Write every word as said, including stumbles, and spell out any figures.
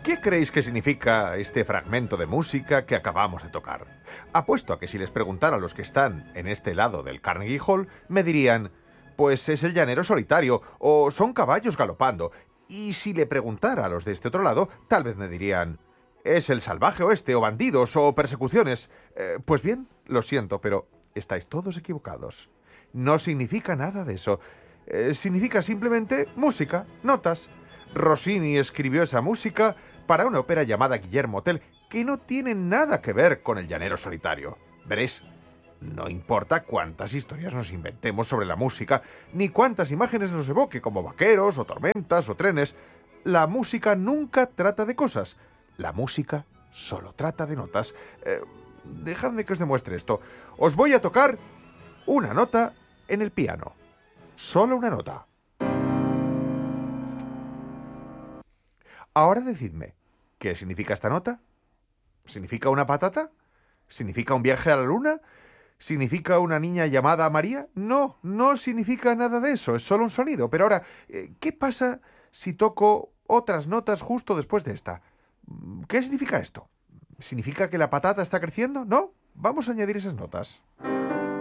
¿Qué creéis que significa este fragmento de música que acabamos de tocar? Apuesto a que si les preguntara a los que están en este lado del Carnegie Hall, me dirían, pues es el llanero solitario, o son caballos galopando. Y si le preguntara a los de este otro lado, tal vez me dirían, es el salvaje oeste, o bandidos, o persecuciones. Eh, pues bien, lo siento, pero estáis todos equivocados. No significa nada de eso. Eh, significa simplemente música, notas. Rossini escribió esa música para una ópera llamada Guillermo Tell, que no tiene nada que ver con el llanero solitario. Veréis, no importa cuántas historias nos inventemos sobre la música, ni cuántas imágenes nos evoque, como vaqueros, o tormentas, o trenes, la música nunca trata de cosas. La música solo trata de notas. Eh, dejadme que os demuestre esto. Os voy a tocar una nota en el piano. Solo una nota. Ahora decidme, ¿qué significa esta nota? ¿Significa una patata? ¿Significa un viaje a la luna? ¿Significa una niña llamada María? No, no significa nada de eso, es solo un sonido. Pero ahora, ¿qué pasa si toco otras notas justo después de esta? ¿Qué significa esto? ¿Significa que la patata está creciendo? No, vamos a añadir esas notas.